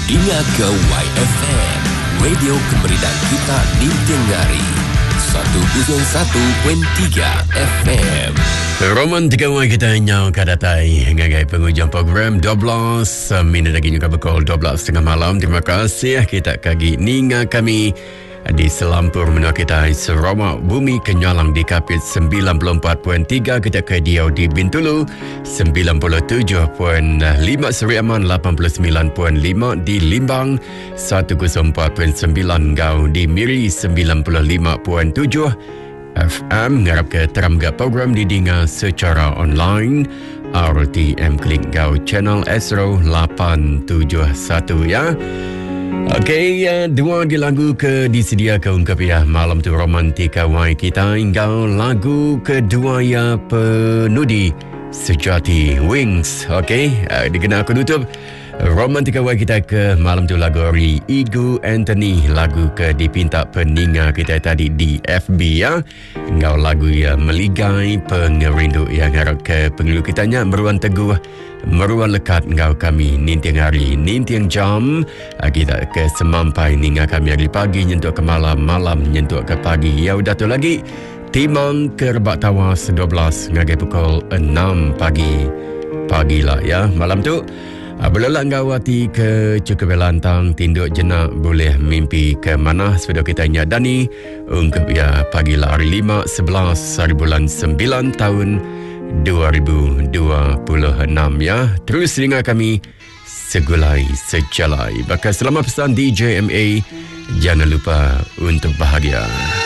Dengar ke YFM, radio kemerdekaan kita di Tenggari, 101.3 FM. Roman Tikawai kita nyau kadatai ngagai penghujung program 12 minit lagi juga pukul 12.30 malam. Terima kasih kita kagi ninga kami di Selampur menua kita Sarawak Bumi Kenyalang di Kapit 94.3, kita ke Diau di Bintulu 97.5, Seri Aman 89.5, di Limbang 104.9, Gau di Miri 95.7 FM. Ngarap ke teramga program didengar secara online RTM Klik Gau channel Astro 871 ya. Okey, dua di lagu ke disediakan ungkap ya malam tu romantika wai kita. Hingga lagu kedua ya penudi sejati Wings. Okey, dikenal aku tutup romantika wai kita ke malam tu lagu dari Ego Anthony, lagu ke dipinta peninga kita tadi di FB ya. Hingga lagu ya meligai pengerindu yang harap ke pengilu kitanya meruan teguh meruan lekat engkau kami nintiang hari nintiang jam kita ke semampai ninga kami hari pagi nyentuk ke malam, malam nyentuk ke pagi ya. Udah tu lagi timang ke Rebak Tawas 12 ngagai pukul 6 pagi lah ya malam tu. Belakang engkau hati ke cukup belantang tinduk jenak boleh mimpi ke mana sepeda kita nyadani ungkap ya pagi lah hari 5/11 hari bulan 9 tahun 2026 ya. Terus dengar kami segulai sejalai. Bakal selamat pesan DJ MA, jangan lupa untuk bahagia.